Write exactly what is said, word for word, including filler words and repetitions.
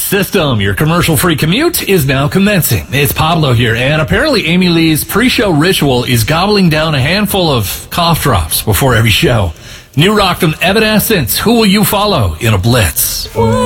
System. Your commercial-free commute is now commencing. It's Pablo here, and apparently Amy Lee's pre-show ritual is gobbling down a handful of cough drops before every show. New rock from Evanescence. Who will you follow in a blitz?